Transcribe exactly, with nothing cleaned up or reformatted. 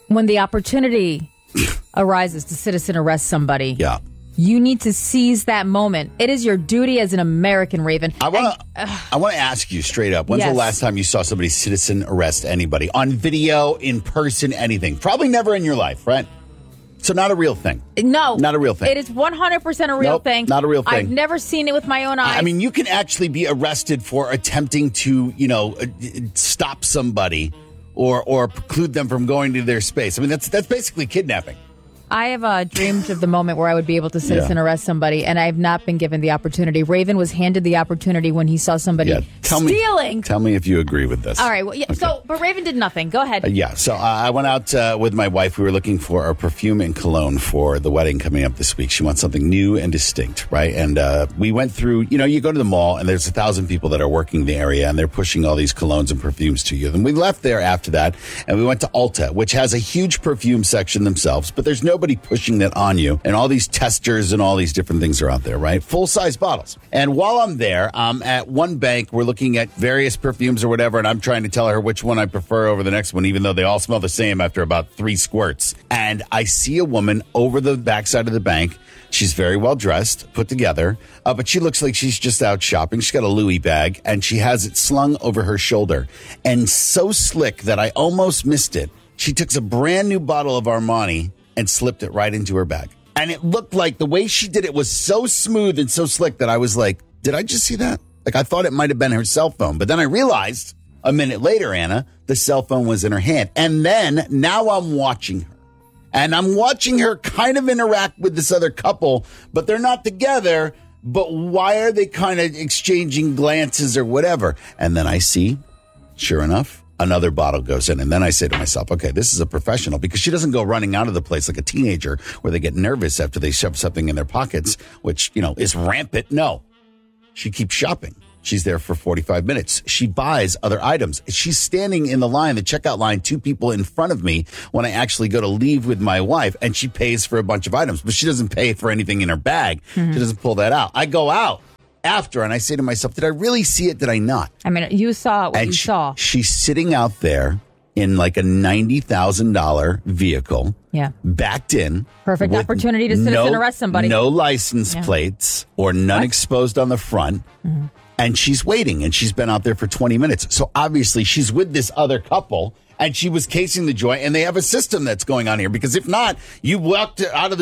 when the opportunity arises to citizen arrest somebody, Yeah. you need to seize that moment. It is your duty as an American, Raven. I want to uh, I want to ask you straight up. When's Yes. the last time you saw somebody citizen arrest anybody on video, in person, anything? Probably never in your life, right? So not a real thing. No. Not a real thing. It is one hundred percent a real Nope, thing. not a real thing. I've never seen it with my own eyes. I mean, you can actually be arrested for attempting to, you know, uh, stop somebody or or preclude them from going to their space. I mean, that's that's basically kidnapping. I have uh, dreamed of the moment where I would be able to citizen Yeah. arrest somebody, and I have not been given the opportunity. Raven was handed the opportunity when he saw somebody Yeah. Tell stealing. me, tell me if you agree with this. All right. Well, yeah, Okay. So, but Raven did nothing. Go ahead. Uh, yeah, so uh, I went out uh, with my wife. We were looking for a perfume and cologne for the wedding coming up this week. She wants something new and distinct, right? And uh, we went through, you know, you go to the mall and there's a thousand people that are working the area and they're pushing all these colognes and perfumes to you. And we left there after that and we went to Ulta, which has a huge perfume section themselves, but there's nobody pushing that on you. And all these testers and all these different things are out there, right? Full-size bottles. And while I'm there, um, at one bank, we're looking at various perfumes or whatever, and I'm trying to tell her which one I prefer over the next one, even though they all smell the same after about three squirts. And I see a woman over the backside of the bank. She's very well dressed, put together, uh, but she looks like she's just out shopping. She's got a Louis bag, and she has it slung over her shoulder. And so slick that I almost missed it. She took a brand new bottle of Armani and slipped it right into her bag. And it looked like the way she did it was so smooth and so slick that I was like, did I just see that? Like, I thought it might have been her cell phone. But then I realized a minute later, Anna, the cell phone was in her hand. And then now I'm watching her. And I'm watching her kind of interact with this other couple, but they're not together. But why are they kind of exchanging glances or whatever? And then I see, sure enough, another bottle goes in. And then I say to myself, okay, this is a professional, because she doesn't go running out of the place like a teenager where they get nervous after they shove something in their pockets, which, you know, is rampant. No, she keeps shopping. She's there for forty-five minutes. She buys other items. She's standing in the line, the checkout line, two people in front of me when I actually go to leave with my wife, and she pays for a bunch of items, but she doesn't pay for anything in her bag. Mm-hmm. She doesn't pull that out. I go out after and I say to myself, did I really see it? Did I not? I mean, you saw what and you she, saw. She's sitting out there in like a ninety thousand dollars vehicle. Yeah. Backed in. Perfect opportunity to citizen no, arrest somebody. No license yeah. plates or none what? exposed on the front. Mm-hmm. And she's waiting, and she's been out there for twenty minutes. So obviously she's with this other couple, and she was casing the joint, and they have a system that's going on here, because if not, you walked out of the